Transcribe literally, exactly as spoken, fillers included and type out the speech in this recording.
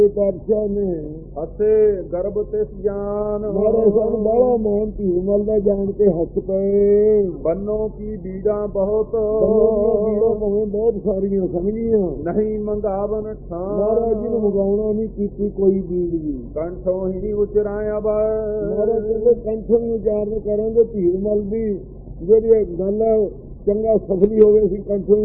ਪਾਤਸ਼ਾਹ ਨੇ ਹਸੇ ਗਰਭ ਤਿਸ ਜਾਨ ਮਾਰੇ ਸਨ ਬਾਲਾ ਮੋਹਨ ਧੀਰਮਲ ਦਾ ਜਾਣ ਕੇ ਹੱਸ ਪਏ। ਬੰਨੋ ਕੀ ਬੀੜਾਂ ਬਹੁਤ ਬੀੜਾਂ ਭਾਵੇਂ ਬਹੁਤ ਸਾਰੀਆਂ ਸਮਝੀਆਂ, ਨਹੀਂ ਮੰਗਾਵਨ ਮਹਾਰਾਜ ਜੀ ਨੂੰ ਮੰਗਾਉਣਾ ਨਹੀਂ ਕੀਤੀ ਕੋਈ ਬੀੜ ਵੀ। ਕੰਠੋਂ ਹੀ ਉਚਰਾਇਆ ਬਾ ਮਹਾਰਾਜ ਕਹਿੰਦੇ ਕੰਠੋਂ ਹੀ ਉਚਾਰਨ ਕਰਾਂਗੇ। ਧੀਰਮਲ ਦੀ ਜਿਹੜੀ ਗੱਲ ਹੈ ਚੰਗਾ ਸਫਲੀ ਹੋਵੇ ਸੀ ਕੰਠੋਂ